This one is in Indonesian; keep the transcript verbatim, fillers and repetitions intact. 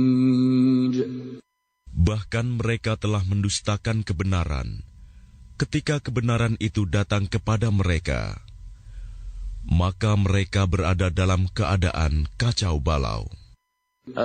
Bahkan mereka telah mendustakan kebenaran ketika kebenaran itu datang kepada mereka. Maka mereka berada dalam keadaan kacau balau.